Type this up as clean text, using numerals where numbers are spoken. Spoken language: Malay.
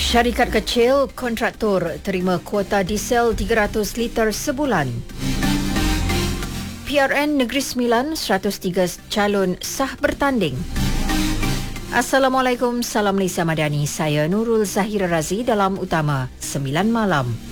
Syarikat kecil kontraktor terima kuota diesel 300 liter sebulan. PRN Negeri Sembilan 103 calon sah bertanding. Assalamualaikum, salam Malaysia Madani. Saya Nurul Zahira Razi dalam Utama 9 Malam.